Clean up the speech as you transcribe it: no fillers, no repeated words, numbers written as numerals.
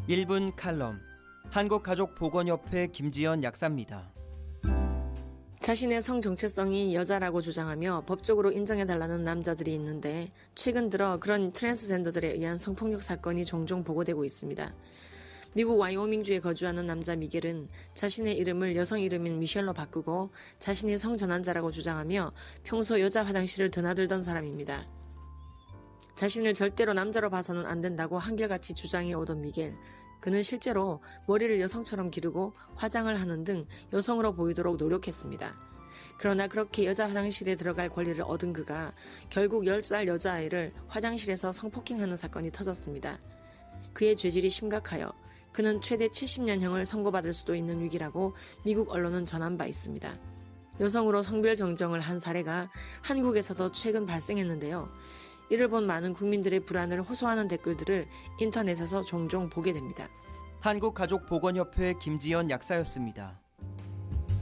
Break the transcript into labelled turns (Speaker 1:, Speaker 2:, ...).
Speaker 1: 1분 칼럼, 한국가족보건협회 김지연 약사입니다.
Speaker 2: 자신의 성 정체성이 여자라고 주장하며 법적으로 인정해달라는 남자들이 있는데 최근 들어 그런 트랜스젠더들에 의한 성폭력 사건이 종종 보고되고 있습니다. 미국 와이오밍주에 거주하는 남자 미겔은 자신의 이름을 여성 이름인 미셸로 바꾸고 자신이 성전환자라고 주장하며 평소 여자 화장실을 드나들던 사람입니다. 자신을 절대로 남자로 봐서는 안 된다고 한결같이 주장해 오던 미겔. 그는 실제로 머리를 여성처럼 기르고 화장을 하는 등 여성으로 보이도록 노력했습니다. 그러나 그렇게 여자 화장실에 들어갈 권리를 얻은 그가 결국 10살 여자아이를 화장실에서 성폭행하는 사건이 터졌습니다. 그의 죄질이 심각하여 그는 최대 70년형을 선고받을 수도 있는 위기라고 미국 언론은 전한 바 있습니다. 여성으로 성별 정정을 한 사례가 한국에서도 최근 발생했는데요. 이를 본 많은 국민들의 불안을 호소하는 댓글들을 인터넷에서 종종 보게 됩니다.
Speaker 1: 한국가족보건협회 김지연 약사였습니다.